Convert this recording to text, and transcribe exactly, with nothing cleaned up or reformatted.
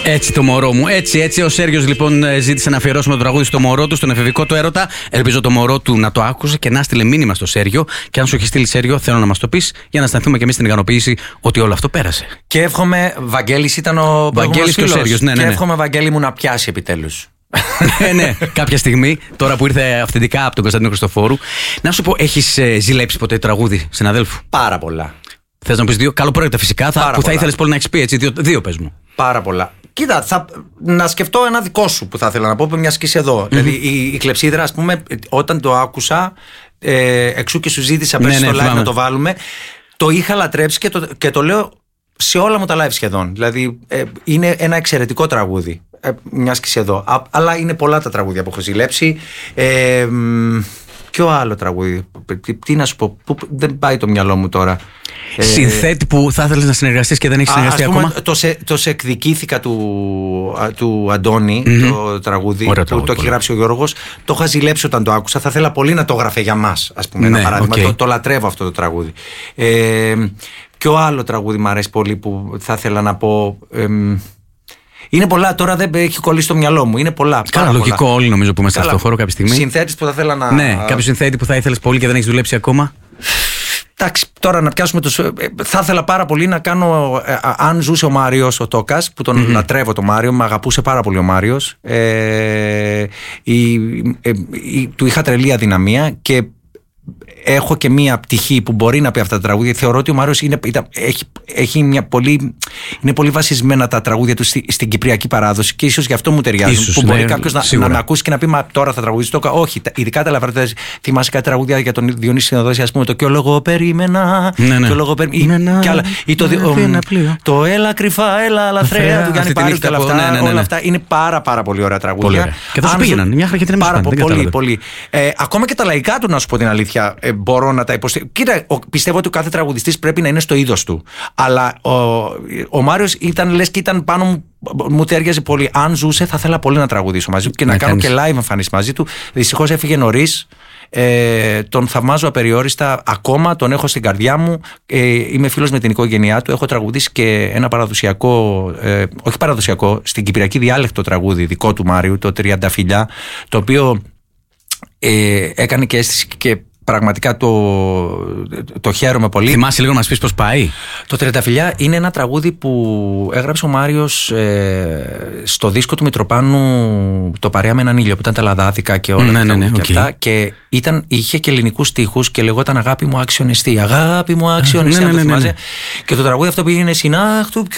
Έτσι το μωρό μου. Έτσι, έτσι. Ο Σέργιος λοιπόν ζήτησε να αφιερώσουμε το τραγούδι στο μωρό του, στον εφηβικό του έρωτα. Ελπίζω το μωρό του να το άκουσε και να στείλε μήνυμα στο Σέργιο. Και αν σου έχει στείλει, Σέργιο, θέλω να μας το πεις για να αισθανθούμε και εμείς την ικανοποίηση ότι όλο αυτό πέρασε. Και εύχομαι, Βαγγέλης ήταν ο Βαγγέλης και ο Σέργιος. Ναι, ναι, ναι. Και εύχομαι, Βαγγέλη μου, να πιάσει επιτέλους. ναι, ναι, κάποια στιγμή, τώρα που ήρθε αυθεντικά από τον Κωνσταντίνο Χριστοφόρου. Να σου πω, έχεις ε, ζηλέψει ποτέ τραγούδι συναδέλφου? Πάρα πολλά. Θες να πεις δύο? Καλοπρόεδρτα φυσικά, θα, που πολλά. Θα ήθελες πολύ να έχεις πει, έτσι. Δύο, δύο πες μου. Πάρα πολλά. Κοίτα, θα, να σκεφτώ ένα δικό σου που θα ήθελα να πω, που μια σκήση εδώ. Mm-hmm. Δηλαδή η, η Κλεψίδρα, ας πούμε, όταν το άκουσα, ε, εξού και σου ζήτησα πέρσι ναι, ναι, στο live να το βάλουμε, το είχα λατρέψει και το, και το λέω σε όλα μου τα live σχεδόν. Δηλαδή ε, είναι ένα εξαιρετικό τραγούδι. Ε, μια σκήση εδώ. Α, αλλά είναι πολλά τα τραγούδια που έχω ζηλέψει. Ε, ποιο άλλο τραγούδι? Τι, τι να σου πω, που, δεν πάει το μυαλό μου τώρα. Συνθέτη που θα ήθελες να συνεργαστείς και δεν έχεις συνεργαστεί πούμε, ακόμα. Το, σε, το σε εκδικήθηκα του, του Αντώνη, mm-hmm. το τραγούδι που τραγούδι, το έχει γράψει ο Γιώργος. Το είχα ζηλέψει όταν το άκουσα. Θα ήθελα πολύ να το έγραφε για μας, ας πούμε, ναι, ένα παράδειγμα. Okay. Το, το λατρεύω αυτό το τραγούδι. Ε, ποιο άλλο τραγούδι μου αρέσει πολύ που θα ήθελα να πω? Ε, είναι πολλά, τώρα δεν έχει κολλήσει στο μυαλό μου. Είναι πολλά. Καλά, λογικό πολλά. Όλοι νομίζω που είμαστε σε αυτό το χώρο κάποια στιγμή. Συνθέτης που θα ήθελα να. Ναι, κάποιο συνθέτη που θα ήθελες πολύ και δεν έχεις δουλέψει ακόμα. Εντάξει, τώρα να πιάσουμε το. Θα ήθελα πάρα πολύ να κάνω. Ε, αν ζούσε ο Μάριος ο Τόκας, που τον mm-hmm. λατρεύω τον Μάριο, με αγαπούσε πάρα πολύ ο Μάριος. Ε, η, ε, η, του είχα τρελή αδυναμία και έχω και μία πτυχή που μπορεί να πει αυτά τα τραγούδια. Θεωρώ ότι ο Μάριος είναι, έχει, έχει μια πολύ, είναι πολύ βασισμένα τα τραγούδια του στη, στην κυπριακή παράδοση και ίσως γι' αυτό μου ταιριάζουν. Ίσως, που μπορεί ναι, κάποιος να, να με ακούσει και να πει μα τώρα θα τραγουδίσει το. Όχι, ειδικά τα ελαφρά. Θυμάσαι κάτι τραγούδια για τον Διονύση Συνοδόση, ας πούμε, το «Κι ο λόγο περίμενα». Ναι, ναι. Και ο λόγο περίμενα. Ή το, το «Έλα κρυφά, έλα λαθρέα» του Γιάννη Πάρου και όλα αυτά. Ναι, ναι, ναι. Όλα αυτά είναι πάρα, πάρα πολύ ωραία τραγούδια. Πολύ ωραία. Και θα σου πήγαιναν. Μια χαρά και πάρα πολύ, πολύ. Ακόμα και τα λαϊκά του, να σου πω την αλήθεια, μπορώ να τα υποστηρίξω. Κοίτα, πιστεύω ότι ο κάθε τραγουδιστής πρέπει να είναι στο είδος του. Αλλά ο, ο Μάριος ήταν, λες και ήταν πάνω μου, μου τέριαζε πολύ. Αν ζούσε, θα ήθελα πολύ να τραγουδήσω μαζί του και να, να κάνω κάνεις. Και live εμφανίσεις μαζί του. Δυστυχώς έφυγε νωρίς. Ε, τον θαυμάζω απεριόριστα ακόμα, τον έχω στην καρδιά μου. Ε, είμαι φίλος με την οικογένειά του. Έχω τραγουδήσει και ένα παραδοσιακό, ε, όχι παραδοσιακό, στην κυπριακή διάλεκτο τραγούδι δικό του Μάριου, το Τριανταφυλλιά, το οποίο ε, έκανε και αίσθηση και πραγματικά το, το χαίρομαι πολύ. Θυμάσαι λίγο να μας πεις πώς πάει? Το Τριανταφυλλιά είναι ένα τραγούδι που έγραψε ο Μάριος ε, στο δίσκο του Μητροπάνου, το «Παρέα με έναν ήλιο», που ήταν τα λαδάδικα και όλα ναι, αυτά. Ναι, ναι, και, okay. αυτά, και ήταν, είχε και ελληνικούς στίχους και λεγόταν «Αγάπη μου άξιον εστί». Αγάπη μου άξιον εστί, ναι, ναι, ναι, ναι, ναι. Και το τραγούδι αυτό πήγαινε «Συνάχτου